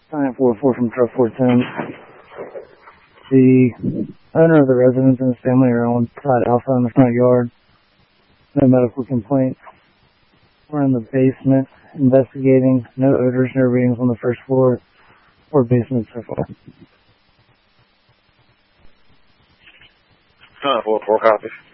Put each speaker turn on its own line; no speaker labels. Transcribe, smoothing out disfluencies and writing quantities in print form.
944 from truck 410. The owner of the residence and his family are on side alpha in the front yard. No medical complaints. We're in the basement investigating. No odors, no readings on the first floor or basement so far.
944 copy.